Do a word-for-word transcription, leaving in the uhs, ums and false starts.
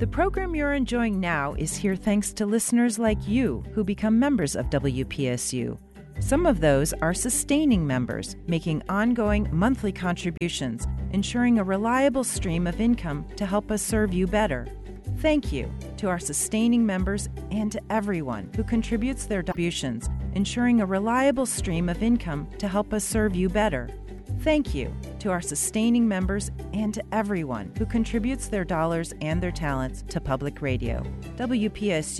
The program you're enjoying now is here thanks to listeners like you who become members of W P S U. Some of those are sustaining members, making ongoing monthly contributions, ensuring a reliable stream of income to help us serve you better. Thank you to our sustaining members and to everyone who contributes their contributions, ensuring a reliable stream of income to help us serve you better. Thank you to our sustaining members and to everyone who contributes their dollars and their talents to public radio. W P S